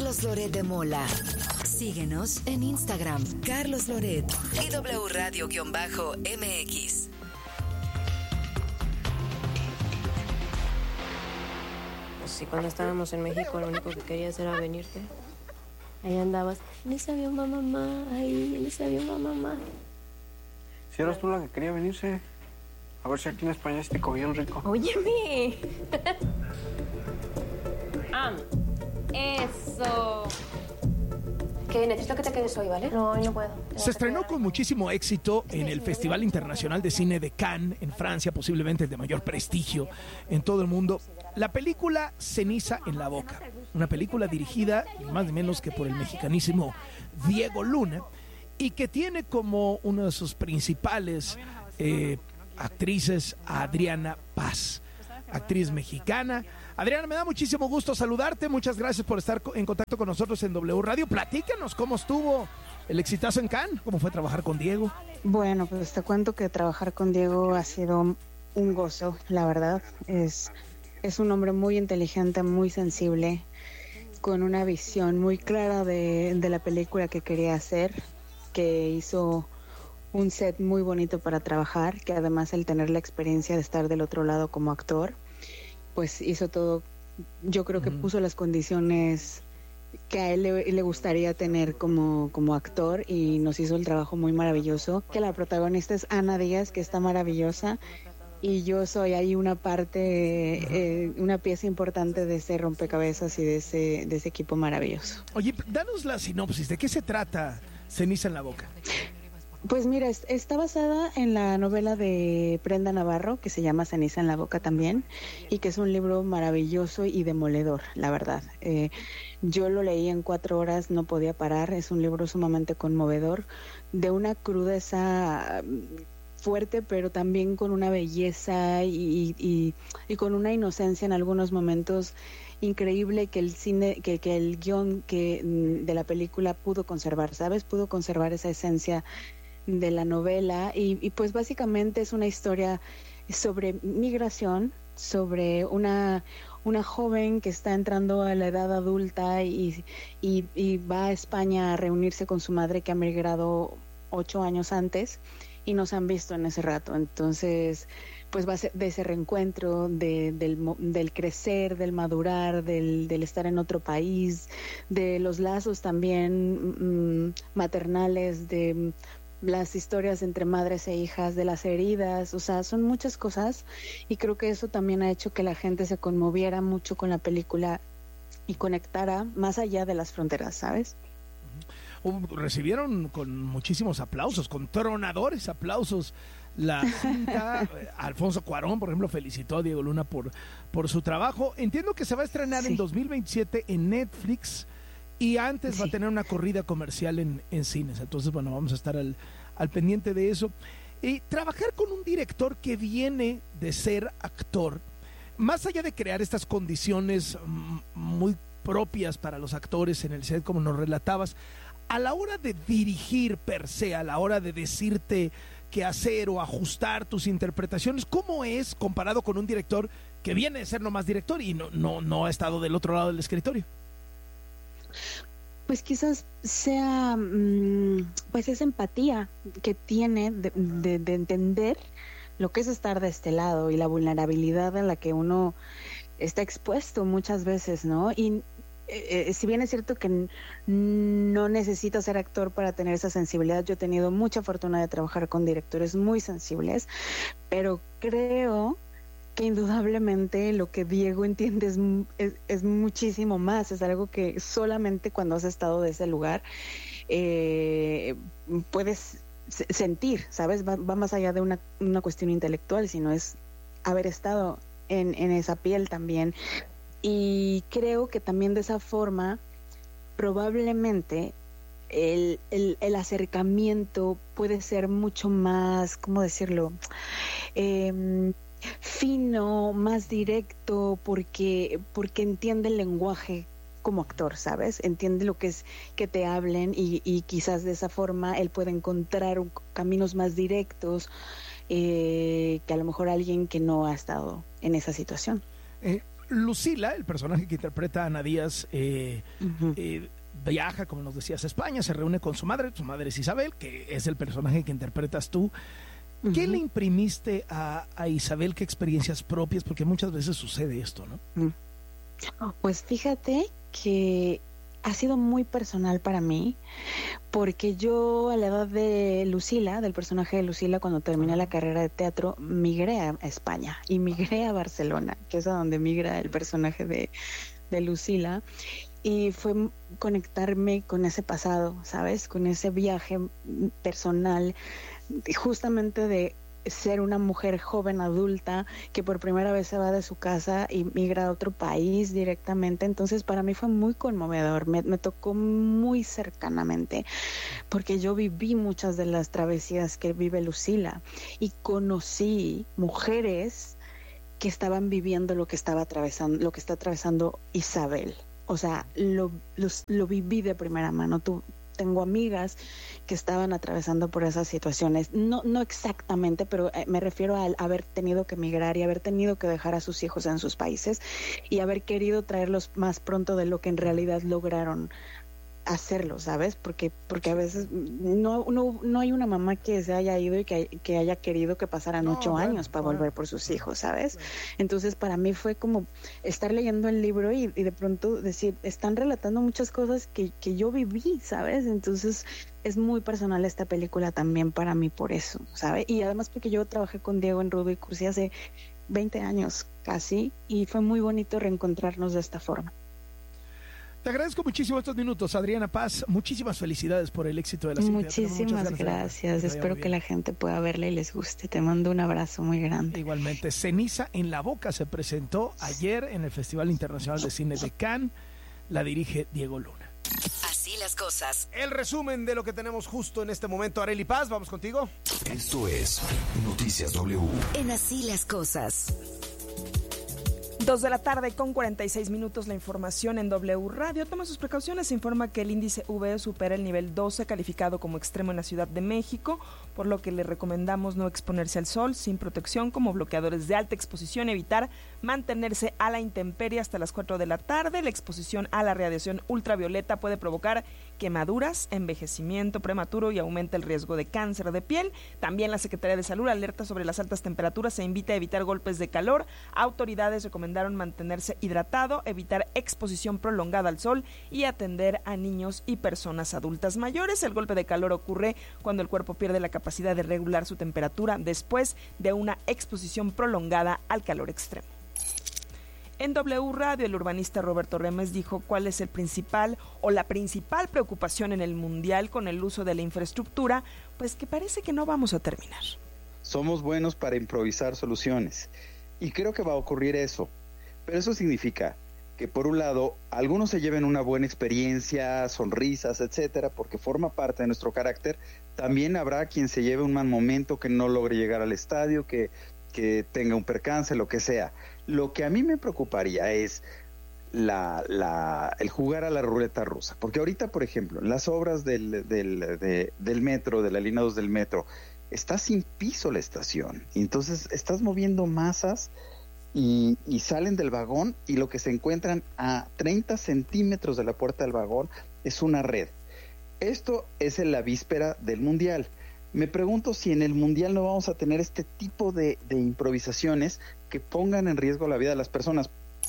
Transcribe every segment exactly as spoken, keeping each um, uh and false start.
Carlos Loret de Mola. Síguenos en Instagram, Carlos Loret y W Radio-M X. Sí, cuando estábamos en México, lo único que querías era venirte. Ahí andabas. En ese avión va mamá, ahí, en ese avión va mamá. Si eras tú la que quería venirse. A ver si aquí en España este cogían rico. Óyeme. Ah, eso. Que necesito que te quedes hoy, ¿vale? No, hoy no puedo. Se estrenó con muchísimo éxito en el Festival Internacional de Cine de Cannes, en Francia, posiblemente el de mayor prestigio en todo el mundo. La película Ceniza en la boca, una película dirigida ni más ni menos que por el mexicanísimo Diego Luna, y que tiene como una de sus principales eh, actrices a Adriana Paz, actriz mexicana. Adriana, me da muchísimo gusto saludarte, muchas gracias por estar en contacto con nosotros en W Radio. Platícanos cómo estuvo el exitazo en Cannes, cómo fue trabajar con Diego. Bueno, pues te cuento que trabajar con Diego ha sido un gozo, la verdad. Es, es un hombre muy inteligente, muy sensible, con una visión muy clara de, de la película que quería hacer, que hizo un set muy bonito para trabajar, que además el tener la experiencia de estar del otro lado como actor, pues hizo todo, yo creo que mm. puso las condiciones que a él le, le gustaría tener como, como actor, y nos hizo el trabajo muy maravilloso. Que la protagonista es Ana Díaz, que está maravillosa, y yo soy ahí una parte, eh, una pieza importante de ese rompecabezas y de ese, de ese equipo maravilloso. Oye, danos la sinopsis, ¿de qué se trata Ceniza en la boca? Pues mira, está basada en la novela de Brenda Navarro, que se llama Ceniza en la boca también, y que es un libro maravilloso y demoledor, la verdad. Eh, yo lo leí en cuatro horas, no podía parar. Es un libro sumamente conmovedor, de una crudeza fuerte, pero también con una belleza y, y, y con una inocencia en algunos momentos increíble, que el cine, que, que el guión que, de la película pudo conservar, ¿sabes? Pudo conservar esa esencia de la novela, y, y pues básicamente es una historia sobre migración, sobre una, una joven que está entrando a la edad adulta y, y, y va a España a reunirse con su madre, que ha migrado ocho años antes, y nos han visto en ese rato. Entonces pues va a ser de ese reencuentro, de, del, del crecer, del madurar, del, del estar en otro país, de los lazos también mmm, maternales, de las historias entre madres e hijas, de las heridas. O sea, son muchas cosas, y creo que eso también ha hecho que la gente se conmoviera mucho con la película y conectara más allá de las fronteras, ¿sabes? Uh, recibieron con muchísimos aplausos, con tronadores aplausos la cinta. Alfonso Cuarón, por ejemplo, felicitó a Diego Luna por, por su trabajo. Entiendo que se va a estrenar sí. en dos mil veintisiete en Netflix, y antes sí. va a tener una corrida comercial en, en cines. Entonces, bueno, vamos a estar al, al pendiente de eso. Y trabajar con un director que viene de ser actor, más allá de crear estas condiciones muy propias para los actores en el set, como nos relatabas, a la hora de dirigir per se, a la hora de decirte qué hacer o ajustar tus interpretaciones, ¿cómo es comparado con un director que viene de ser nomás director y no, no, no ha estado del otro lado del escritorio? Pues quizás sea pues esa empatía que tiene de, de, de entender lo que es estar de este lado y la vulnerabilidad a la que uno está expuesto muchas veces, ¿no? Y eh, si bien es cierto que n- no necesito ser actor para tener esa sensibilidad, yo he tenido mucha fortuna de trabajar con directores muy sensibles, pero creo que indudablemente lo que Diego entiende es, es, es muchísimo más, es algo que solamente cuando has estado de ese lugar eh, puedes sentir, ¿sabes? Va, va más allá de una, una cuestión intelectual, sino es haber estado en, en esa piel también. Y creo que también de esa forma probablemente el, el, el acercamiento puede ser mucho más, ¿cómo decirlo? Eh, fino, más directo, porque, porque entiende el lenguaje como actor, ¿sabes? Entiende lo que es que te hablen, y, y quizás de esa forma él puede encontrar un, caminos más directos eh, que a lo mejor alguien que no ha estado en esa situación. Eh, Lucila, el personaje que interpreta a Ana Díaz, eh, Uh-huh. eh, viaja, como nos decías, a España, se reúne con su madre, su madre es Isabel, que es el personaje que interpretas tú. ¿Qué Uh-huh. le imprimiste a, a Isabel? ¿Qué experiencias propias? Porque muchas veces sucede esto, ¿no? Pues fíjate que ha sido muy personal para mí, porque yo a la edad de Lucila, del personaje de Lucila, cuando terminé la carrera de teatro, migré a España y migré a Barcelona, que es a donde migra el personaje de, de Lucila, y fue conectarme con ese pasado, ¿sabes? Con ese viaje personal, justamente de ser una mujer joven adulta que por primera vez se va de su casa y migra a otro país directamente. Entonces para mí fue muy conmovedor, me, me tocó muy cercanamente, porque yo viví muchas de las travesías que vive Lucila y conocí mujeres que estaban viviendo lo que estaba atravesando, lo que está atravesando Isabel. O sea, lo, lo, lo viví de primera mano. Tú, tengo amigas que estaban atravesando por esas situaciones, no, no exactamente, pero eh, me refiero a haber tenido que emigrar y haber tenido que dejar a sus hijos en sus países y haber querido traerlos más pronto de lo que en realidad lograron hacerlo, ¿sabes? Porque porque a veces no no no hay una mamá que se haya ido y que, que haya querido que pasaran No, ocho bueno, años para bueno. volver por sus hijos, ¿sabes? Bueno. Entonces para mí fue como estar leyendo el libro y, y de pronto decir, están relatando muchas cosas que, que yo viví, ¿sabes? Entonces es muy personal esta película también para mí por eso, ¿sabes? Y además porque yo trabajé con Diego en Rudo y Cursi hace veinte años casi y fue muy bonito reencontrarnos de esta forma. Te agradezco muchísimo estos minutos, Adriana Paz. Muchísimas felicidades por el éxito de la cinta. Muchísimas gracias. Espero que la gente pueda verla y les guste. Te mando un abrazo muy grande. Igualmente, Ceniza en la Boca se presentó ayer en el Festival Internacional de Cine de Cannes. La dirige Diego Luna. Así las cosas. El resumen de lo que tenemos justo en este momento. Arely Paz, vamos contigo. Esto es Noticias W. En Así las cosas. Dos de la tarde con cuarenta y seis minutos, la información en W Radio. Toma sus precauciones, se informa que el índice U V supera el nivel doce, calificado como extremo en la Ciudad de México, por lo que le recomendamos no exponerse al sol sin protección, como bloqueadores de alta exposición, evitar mantenerse a la intemperie hasta las cuatro de la tarde. La exposición a la radiación ultravioleta puede provocar quemaduras, envejecimiento prematuro y aumenta el riesgo de cáncer de piel. También la Secretaría de Salud alerta sobre las altas temperaturas e invita a evitar golpes de calor. Autoridades recomendaron mantenerse hidratado, evitar exposición prolongada al sol y atender a niños y personas adultas mayores. El golpe de calor ocurre cuando el cuerpo pierde la capacidad de regular su temperatura después de una exposición prolongada al calor extremo. En W Radio, el urbanista Roberto Remes dijo cuál es el principal o la principal preocupación en el mundial con el uso de la infraestructura, pues que parece que no vamos a terminar. Somos buenos para improvisar soluciones y creo que va a ocurrir eso, pero eso significa que por un lado algunos se lleven una buena experiencia, sonrisas, etcétera, porque forma parte de nuestro carácter. También habrá quien se lleve un mal momento, que no logre llegar al estadio, que que tenga un percance, lo que sea. Lo que a mí me preocuparía es la, la, el jugar a la ruleta rusa, porque ahorita, por ejemplo, en las obras del, del, de, del metro, de la línea dos del metro, está sin piso la estación, y entonces estás moviendo masas y, y salen del vagón y lo que se encuentran a treinta centímetros de la puerta del vagón es una red. Esto es en la víspera del Mundial. Me pregunto si en el Mundial no vamos a tener este tipo de, de improvisaciones que pongan en riesgo la vida de las personas.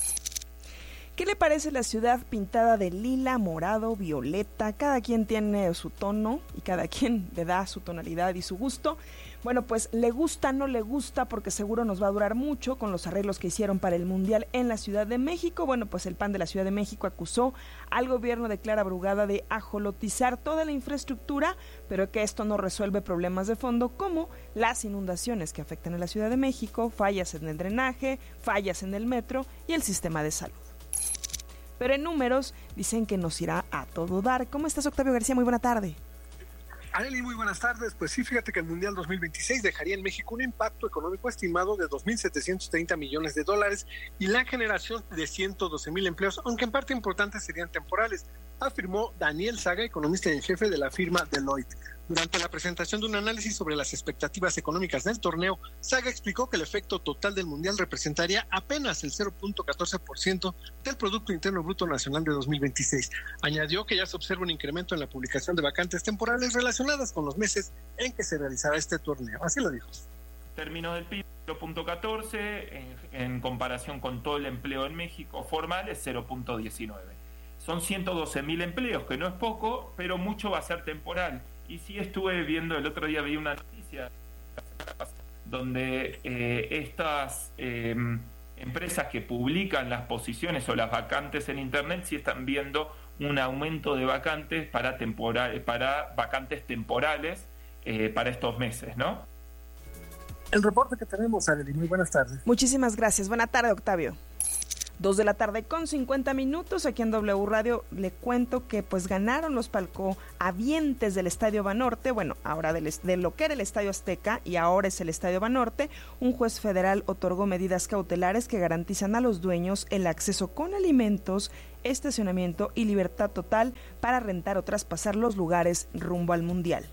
¿Qué le parece la ciudad pintada de lila, morado, violeta? Cada quien tiene su tono y cada quien le da su tonalidad y su gusto. Bueno, pues le gusta, no le gusta, porque seguro nos va a durar mucho con los arreglos que hicieron para el Mundial en la Ciudad de México. Bueno, pues el P A N de la Ciudad de México acusó al gobierno de Clara Brugada de ajolotizar toda la infraestructura, pero que esto no resuelve problemas de fondo como las inundaciones que afectan a la Ciudad de México, fallas en el drenaje, fallas en el metro y el sistema de salud. Pero en números dicen que nos irá a todo dar. ¿Cómo estás, Octavio García? Muy buena tarde. Arely, muy buenas tardes. Pues sí, fíjate que el Mundial dos mil veintiséis dejaría en México un impacto económico estimado de dos mil setecientos treinta millones de dólares y la generación de ciento doce mil empleos, aunque en parte importantes serían temporales. afirmó Daniel Saga, economista en jefe de la firma Deloitte. Durante la presentación de un análisis sobre las expectativas económicas del torneo, Saga explicó que el efecto total del Mundial representaría apenas el cero punto catorce por ciento del Producto Interno Bruto Nacional de dos mil veintiséis. Añadió que ya se observa un incremento en la publicación de vacantes temporales relacionadas con los meses en que se realizará este torneo. Así lo dijo. Términos del P I B cero punto catorce, en, en comparación con todo el empleo en México formal es cero punto diecinueve. Son ciento doce mil empleos, que no es poco, pero mucho va a ser temporal. Y sí estuve viendo, el otro día vi una noticia donde eh, estas eh, empresas que publican las posiciones o las vacantes en internet sí están viendo un aumento de vacantes para, temporal, para vacantes temporales eh, para estos meses, ¿no? El reporte que tenemos, Arely. Muy buenas tardes. Muchísimas gracias. Buena tarde, Octavio. Dos de la tarde con cincuenta minutos, aquí en W Radio le cuento que pues ganaron los palcoavientes del Estadio Banorte, bueno, ahora del, de lo que era el Estadio Azteca y ahora es el Estadio Banorte. Un juez federal otorgó medidas cautelares que garantizan a los dueños el acceso con alimentos, estacionamiento y libertad total para rentar o traspasar los lugares rumbo al Mundial.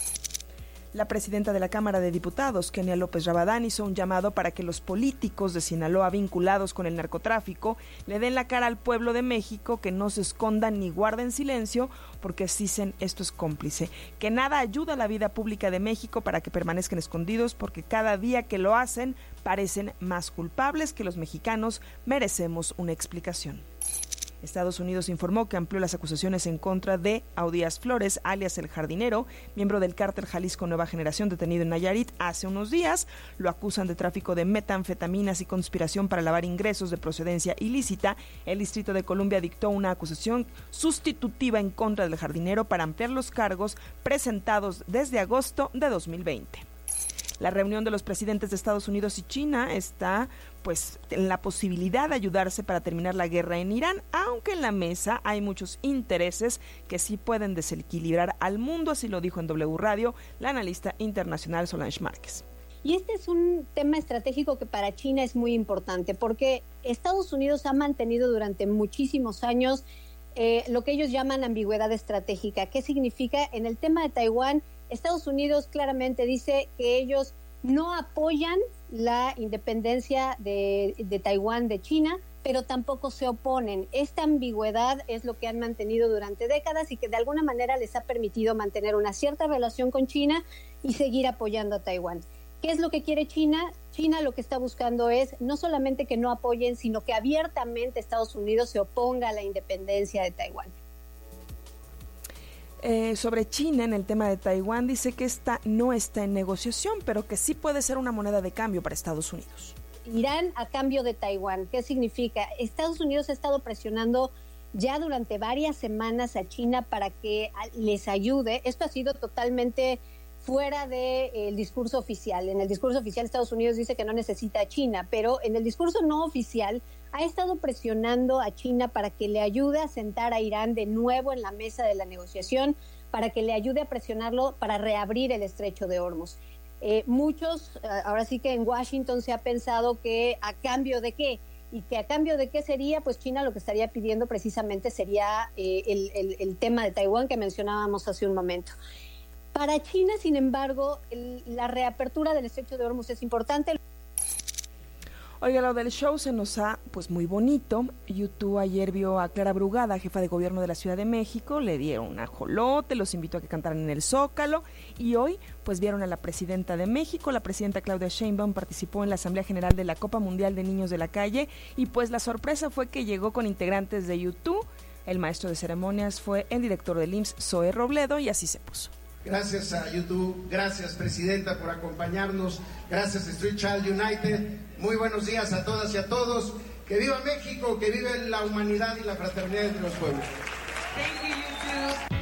La presidenta de la Cámara de Diputados, Kenia López Rabadán, hizo un llamado para que los políticos de Sinaloa vinculados con el narcotráfico le den la cara al pueblo de México, que no se escondan ni guarden silencio, porque dicen esto es cómplice, que nada ayuda a la vida pública de México para que permanezcan escondidos, porque cada día que lo hacen parecen más culpables, que los mexicanos merecemos una explicación. Estados Unidos informó que amplió las acusaciones en contra de Audías Flores, alias El Jardinero, miembro del cártel Jalisco Nueva Generación detenido en Nayarit hace unos días. Lo acusan de tráfico de metanfetaminas y conspiración para lavar ingresos de procedencia ilícita. El Distrito de Columbia dictó una acusación sustitutiva en contra del Jardinero para ampliar los cargos presentados desde agosto de dos mil veinte. La reunión de los presidentes de Estados Unidos y China está pues en la posibilidad de ayudarse para terminar la guerra en Irán, aunque en la mesa hay muchos intereses que sí pueden desequilibrar al mundo, así lo dijo en W Radio la analista internacional Solange Márquez. Y este es un tema estratégico que para China es muy importante, porque Estados Unidos ha mantenido durante muchísimos años eh, lo que ellos llaman ambigüedad estratégica. ¿Qué significa? En el tema de Taiwán, Estados Unidos claramente dice que ellos no apoyan la independencia de, de Taiwán de China, pero tampoco se oponen. Esta ambigüedad es lo que han mantenido durante décadas y que de alguna manera les ha permitido mantener una cierta relación con China y seguir apoyando a Taiwán. ¿Qué es lo que quiere China? China lo que está buscando es no solamente que no apoyen, sino que abiertamente Estados Unidos se oponga a la independencia de Taiwán. Eh, sobre China, en el tema de Taiwán, dice que esta no está en negociación, pero que sí puede ser una moneda de cambio para Estados Unidos. Irán a cambio de Taiwán, ¿qué significa? Estados Unidos ha estado presionando ya durante varias semanas a China para que les ayude. Esto ha sido totalmente fuera del de, eh, discurso oficial. En el discurso oficial Estados Unidos dice que no necesita a China, pero en el discurso no oficial ha estado presionando a China para que le ayude a sentar a Irán de nuevo en la mesa de la negociación, para que le ayude a presionarlo para reabrir el estrecho de Hormuz. Eh, muchos, ahora sí que en Washington se ha pensado que a cambio de qué, y que a cambio de qué sería, pues China lo que estaría pidiendo precisamente sería eh, el, el, el tema de Taiwán que mencionábamos hace un momento. Para China, sin embargo, el, la reapertura del estrecho de Hormuz es importante. Oiga, lo del show se nos ha, pues muy bonito. YouTube ayer vio a Clara Brugada, jefa de gobierno de la Ciudad de México, le dieron un ajolote, los invitó a que cantaran en el Zócalo y hoy pues vieron a la presidenta de México. La presidenta Claudia Sheinbaum participó en la Asamblea General de la Copa Mundial de Niños de la Calle y pues la sorpresa fue que llegó con integrantes de YouTube. El maestro de ceremonias fue el director del I M S S, Zoe Robledo, y así se puso. Gracias a YouTube, gracias Presidenta por acompañarnos, gracias Street Child United, muy buenos días a todas y a todos, que viva México, que viva la humanidad y la fraternidad entre los pueblos. Thank you, YouTube.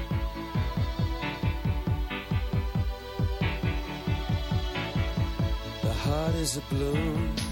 The heart is a blue.